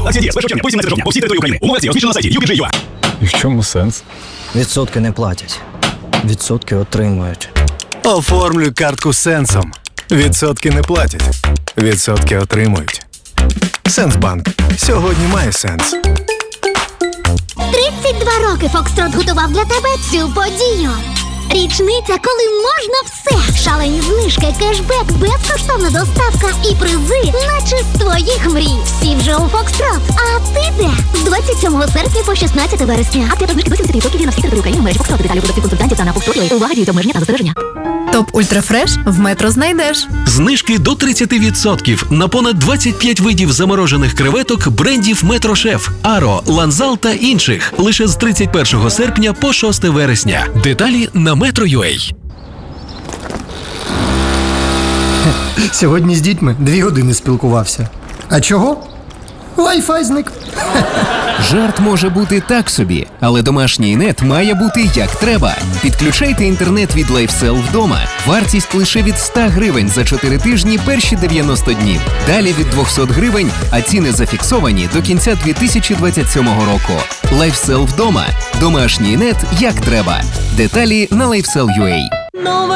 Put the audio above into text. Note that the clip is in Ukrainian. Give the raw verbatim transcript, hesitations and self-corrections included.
Акція діє з першого червня по сімнадцяте жовтня по всій території України. Умови акції розміщено на сайті ю пі джей точка ю а. І в чому сенс? Відсотки не платять. Відсотки отримують. Оформлюй картку Сенсом. Відсотки не платять. Відсотки отримують. Сенсбанк. Сьогодні має сенс. тридцять два роки Фокстрот готував для тебе цю подію. Річниця, коли можна все. Шалені знижки, кешбек, безкоштовна доставка і призи, наче з твоїх мрій. Всі вже у Фокстрот. А ти де? З двадцять сьомого серпня по шістнадцяте вересня. Акція знижки двадцять відсотків на всі території України в мережі Фокстрот. Деталі продавців консультантів та на Фокстроті. Увага, діють обмеження та застереження. Топ Ультрафреш в Метро знайдеш. Знижки до тридцять відсотків на понад двадцять п'ять видів заморожених креветок брендів Метро Шеф, Аро, Ланзал та інших. Лише з тридцять першого серпня по шосте вересня. Деталі на метро крапка ю а. Сьогодні з дітьми дві години спілкувався. А чого? Wi-Fi зник. Жарт може бути так собі, але домашній нет має бути як треба. Підключайте інтернет від LifeSell вдома. Вартість лише від сто гривень за чотири тижні перші дев'яносто днів. Далі від двісті гривень, а ціни зафіксовані до кінця дві тисячі двадцять сьомого року. LifeSell вдома. Домашній нет як треба. Деталі на LifeSell крапка ю а.